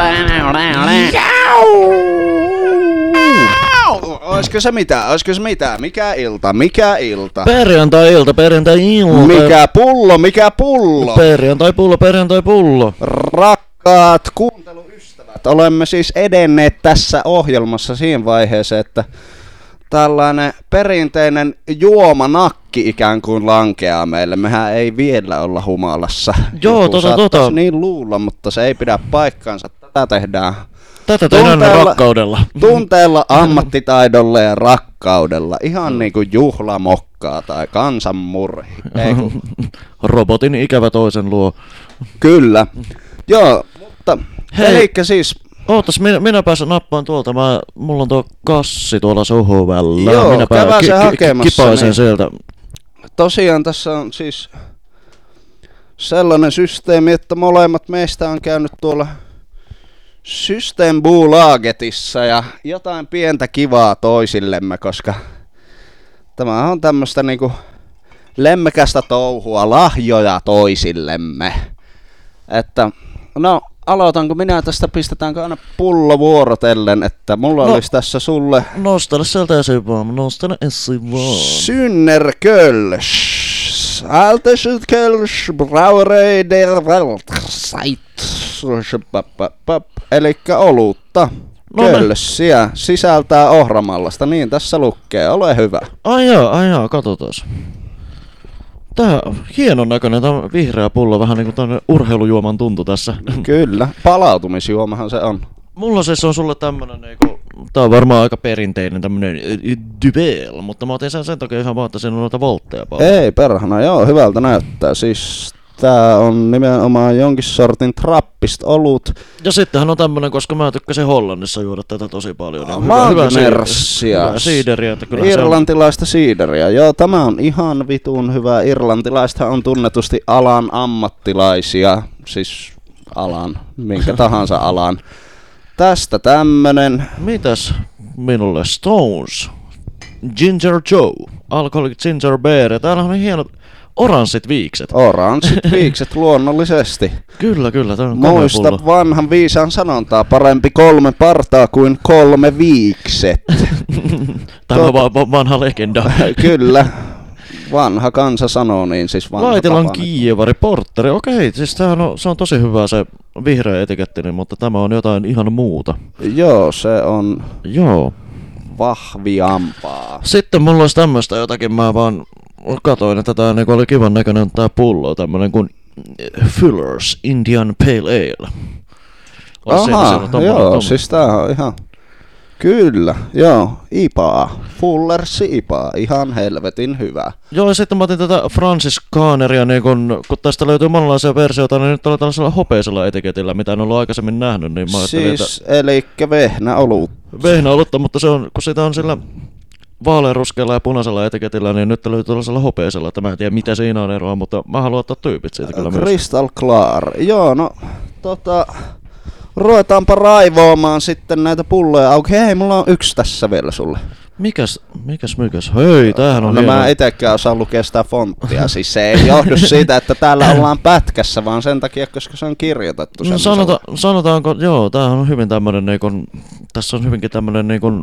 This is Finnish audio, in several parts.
Olisiko se mitä? Olisiko se mitä? Mikä ilta? Mikä ilta? Perjantai-ilta, perjantai-ilta. Mikä pullo? Mikä pullo? Perjantai-pullo. Rakkaat kuunteluystävät, olemme siis edenneet tässä ohjelmassa siinä vaiheeseen, että tällainen perinteinen juomanakki ikään kuin lankeaa meille. Mehän ei vielä olla humalassa. Joo, Saattaisi niin luulla, mutta se ei pidä paikkaansa. Tätä tehdään rakkaudella. Tunteella, ammattitaidolla ja rakkaudella. Ihan niinku juhlamokkaa tai kansanmurhi. Robotin ikävä toisen luo. Kyllä. Joo, mutta elikkä siis... Ootas, minä pääsen nappaan tuolta. Mulla on tuo kassi tuolla sohvalla. Joo, minä käydään se hakemassa. Kipaisen niin. sieltä. Tosiaan tässä on siis sellainen systeemi, että molemmat meistä on käynyt tuolla Systembolagetissa ja jotain pientä kivaa toisillemme, koska tämä on tämmöstä niinku lemmekästä touhua, lahjoja toisillemme. Että no aloitanko minä tästä, pistetäänkö aina pullo vuorotellen, että mulla olisi tässä sulle... Nostele sieltä esiin vaan. Synnerkölsch. Alte Südkölsch, Brauerei der Weltzeit. Elikkä olutta. Kölssiä. Sisältää ohramallasta. Niin tässä lukee. Ole hyvä. Ai jaa, katsotaas. Tää on hienon näköinen, tää on vihreä pullo, vähän niinku tämmönen urheilujuoman tuntu tässä. Kyllä, palautumisjuomahan se on. Mulla siis on sulle tämmönen niinku, tää on varmaan aika perinteinen tämmönen Duvel, mutta mä otin sen takia ihan vaan, että siinä on noita voltteja paljon. Ei perhana, joo, hyvältä näyttää. Siis tää on nimenomaan jonkin sortin trappist olut. Ja sittenhän on tämmönen, koska mä tykkäsin Hollannissa juoda tätä tosi paljon. Niin Magnersia. Siideriä. Irlantilaista siideriä. Joo, tämä on ihan vitun hyvä. Irlantilaistahan on tunnetusti alan ammattilaisia. Siis alan, minkä tahansa alan. Tästä tämmönen. Mitäs minulle? Stones. Ginger Joe. Alcoholic Ginger Beer. Täällä on hienot oranssit viikset. Oranssit viikset luonnollisesti. Kyllä, tää on muista vanhan viisaan sanontaa, parempi 3 partaa kuin 3 viikset. Tämä on vanha legenda. Kyllä. Vanha kansa sanoo niin, siis vanha Laitilan Kievari Porteri. Okei, siis se on tosi hyvä se vihreä etiketti, mutta tämä on jotain ihan muuta. Joo, se on vahviampaa. Sitten mulla olisi tämmöstä jotakin, mä vaan katoin, että tää oli kivan näköinen tää pullo, tämmönen kuin Fuller's Indian Pale Ale. Aha, joo, siis tää on ihan... Kyllä, joo, IPA, Fuller's IPA, ihan helvetin hyvä. Joo, ja sitten mä otin tätä Franciscaneria, niin kun tästä löytyy monenlaisia versioita, niin nyt oli tällaisella hopeisella etiketillä, mitä en ollut aikaisemmin nähnyt, niin mä ajattelin, siis, elikkä vehnäolut. Vehnäolutta, mutta se on, kun sitä on sillä vaaleanruskealla ja punaisella etiketillä, niin nyt löytyy tällaisella hopeisella, että mä en tiedä mitä siinä on eroa, mutta mä haluan ottaa tyypit siitä kyllä myös. Crystal Clear, joo, no ruvetaanpa raivoamaan sitten näitä pulloja auki. Hei, mulla on yksi tässä vielä sulle. Mikäs? Hei, tämähän on hieno. Mä itekään osaa lukea sitä fonttia. Siis se ei johdu siitä, että täällä ollaan pätkässä, vaan sen takia, koska se on kirjoitettu. No sanotaanko, joo, tämähän on hyvin tämmönen niinkun, tässä on hyvinkin tämmönen niinkun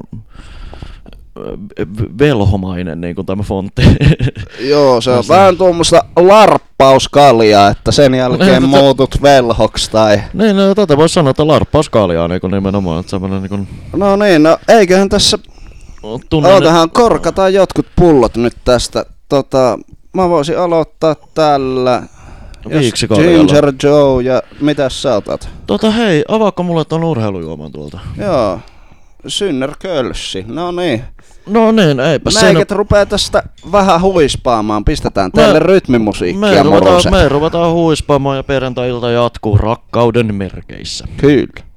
velhomainen niinku tämä fontti. Joo, se on vähän tuommoista larppauskaljaa, että sen jälkeen muutut velhoksi tai... Niin, no tätä vois sanoa, että larppauskaljaa niinku nimenomaan, että semmonen niinku... No niin, no eiköhän tässä... Ootahan korkataan jotkut pullot nyt tästä. Mä voisin aloittaa tällä... Ginger Joe ja mitäs sä otat? Hei, avaako mulle ton urheilujuoman tuolta? Joo. Synnerkölssi, no niin. No niin, eipä siinä... Meiket rupee tästä vähän huispaamaan, pistetään teille rytmimusiikkia, moroset. Me ruvetaan huispaamaan ja perjantai-ilta jatkuu rakkauden merkeissä. Kyllä.